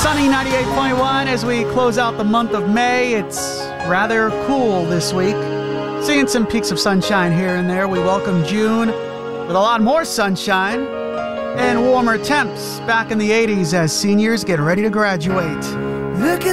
Sunny 98.1 as we close out the month of May. It's rather cool this week. Seeing some peaks of sunshine here and there. We welcome June with a lot more sunshine and warmer temps back in the 80s as seniors get ready to graduate.